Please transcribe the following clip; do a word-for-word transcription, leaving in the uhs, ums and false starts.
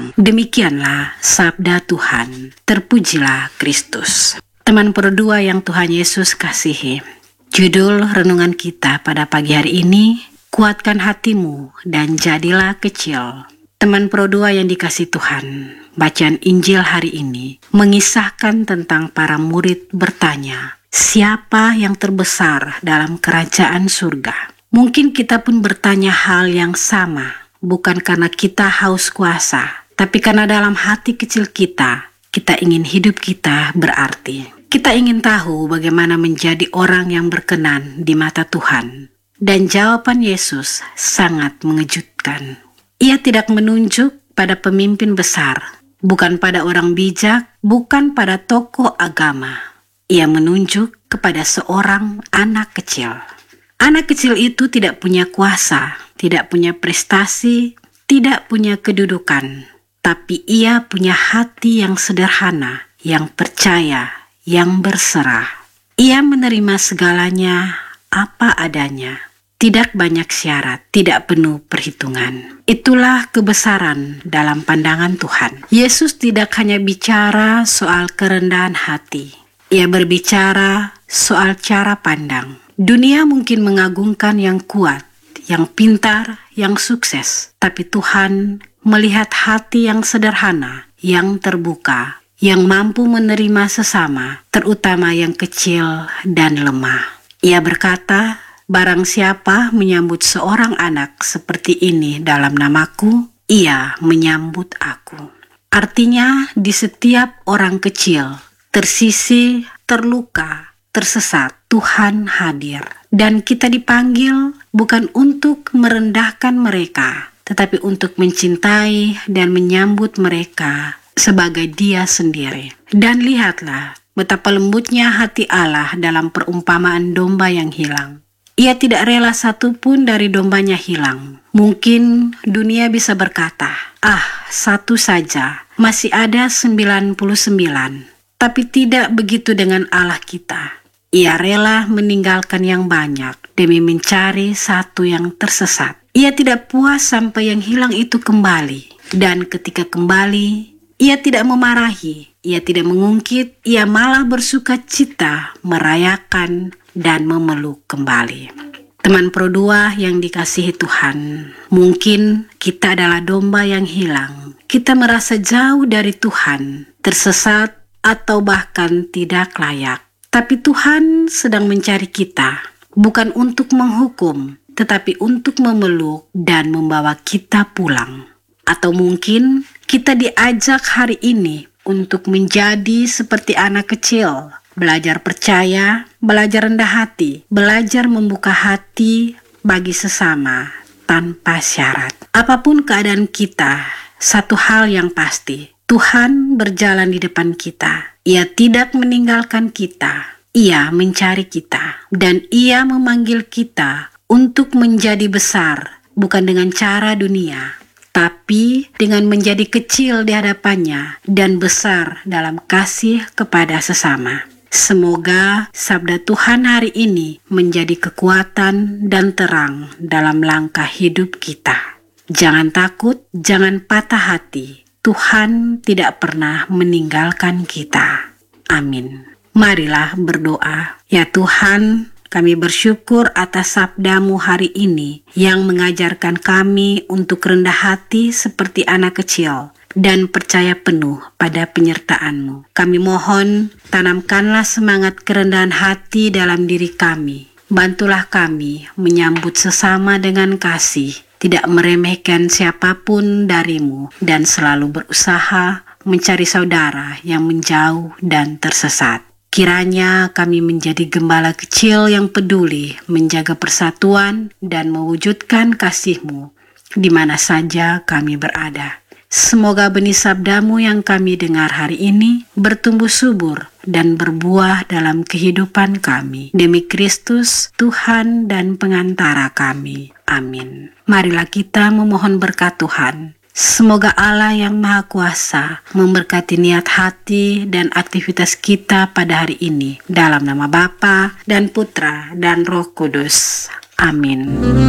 datang. Demikianlah sabda Tuhan. Terpujilah Kristus. Teman perdua yang Tuhan Yesus kasihi, judul renungan kita pada pagi hari ini, kuatkan hatimu dan jadilah kecil. Teman perdua yang dikasihi Tuhan, bacaan Injil hari ini mengisahkan tentang para murid bertanya, siapa yang terbesar dalam kerajaan surga? Mungkin kita pun bertanya hal yang sama, bukan karena kita haus kuasa, tapi karena dalam hati kecil kita, kita ingin hidup kita berarti. Kita ingin tahu bagaimana menjadi orang yang berkenan di mata Tuhan. Dan jawaban Yesus sangat mengejutkan. Ia tidak menunjuk pada pemimpin besar, bukan pada orang bijak, bukan pada tokoh agama. Ia menunjuk kepada seorang anak kecil. Anak kecil itu tidak punya kuasa, tidak punya prestasi, tidak punya kedudukan, tapi ia punya hati yang sederhana, yang percaya, yang berserah. Ia menerima segalanya apa adanya, tidak banyak syarat, tidak penuh perhitungan. Itulah kebesaran dalam pandangan Tuhan. Yesus tidak hanya bicara soal kerendahan hati, ia berbicara soal cara pandang. Dunia mungkin mengagungkan yang kuat, yang pintar, yang sukses. Tapi Tuhan melihat hati yang sederhana, yang terbuka, yang mampu menerima sesama, terutama yang kecil dan lemah. Ia berkata, barang siapa menyambut seorang anak seperti ini dalam namaku, ia menyambut aku. Artinya di setiap orang kecil, tersisih, terluka, tersesat, Tuhan hadir. Dan kita dipanggil bukan untuk merendahkan mereka, tetapi untuk mencintai dan menyambut mereka sebagai Dia sendiri. Dan lihatlah betapa lembutnya hati Allah dalam perumpamaan domba yang hilang. Ia tidak rela satu pun dari dombanya hilang. Mungkin dunia bisa berkata, ah, satu saja, masih ada sembilan puluh sembilan. Tapi tidak begitu dengan Allah kita. Ia rela meninggalkan yang banyak demi mencari satu yang tersesat. Ia tidak puas sampai yang hilang itu kembali. Dan ketika kembali, ia tidak memarahi, ia tidak mengungkit, ia malah bersuka cita, merayakan, dan memeluk kembali. Teman pro dua yang dikasihi Tuhan, mungkin kita adalah domba yang hilang. Kita merasa jauh dari Tuhan, tersesat, atau bahkan tidak layak. Tapi Tuhan sedang mencari kita, bukan untuk menghukum, tetapi untuk memeluk dan membawa kita pulang. Atau mungkin kita diajak hari ini untuk menjadi seperti anak kecil, belajar percaya, belajar rendah hati, belajar membuka hati bagi sesama tanpa syarat. Apapun keadaan kita, satu hal yang pasti, Tuhan berjalan di depan kita. Ia tidak meninggalkan kita. Ia mencari kita. Dan Ia memanggil kita untuk menjadi besar, bukan dengan cara dunia, tapi dengan menjadi kecil di hadapannya dan besar dalam kasih kepada sesama. Semoga sabda Tuhan hari ini menjadi kekuatan dan terang dalam langkah hidup kita. Jangan takut, jangan patah hati. Tuhan tidak pernah meninggalkan kita. Amin. Marilah berdoa. Ya Tuhan, kami bersyukur atas sabda-Mu hari ini yang mengajarkan kami untuk rendah hati seperti anak kecil dan percaya penuh pada penyertaan-Mu. Kami mohon, tanamkanlah semangat kerendahan hati dalam diri kami. Bantulah kami menyambut sesama dengan kasih, tidak meremehkan siapapun dari-Mu, dan selalu berusaha mencari saudara yang menjauh dan tersesat. Kiranya kami menjadi gembala kecil yang peduli menjaga persatuan dan mewujudkan kasih-Mu di mana saja kami berada. Semoga benih sabda-Mu yang kami dengar hari ini bertumbuh subur dan berbuah dalam kehidupan kami. Demi Kristus, Tuhan dan pengantara kami. Amin. Marilah kita memohon berkat Tuhan. Semoga Allah yang Maha Kuasa memberkati niat hati dan aktivitas kita pada hari ini. Dalam nama Bapa dan Putra dan Roh Kudus. Amin.